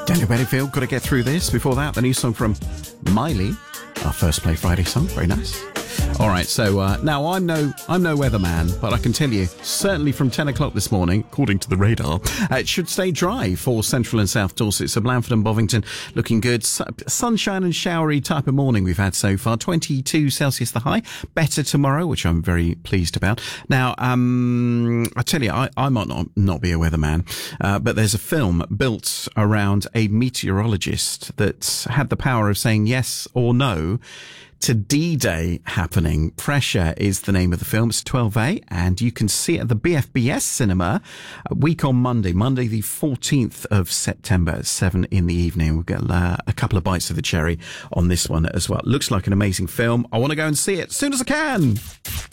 Daniel Bedingfield, got to get through this. Before that, the new song from Miley, our first Play Friday song. Very nice. All right, so now I'm no weatherman, but I can tell you, certainly from 10 o'clock this morning, according to the radar, it should stay dry for central and south Dorset. So Blandford and Bovington looking good. Sunshine and showery type of morning we've had so far. 22 Celsius the high. Better tomorrow, which I'm very pleased about. Now, I tell you, I might not be a weatherman, but there's a film built around a meteorologist that had the power of saying yes or no to D-Day happening. Pressure is the name of the film. It's 12A, and you can see it at the BFBS cinema a week on Monday the 14th of September at 7 in the evening. We'll get a couple of bites of the cherry on this one as well. Looks like an amazing film. I want to go and see it as soon as I can.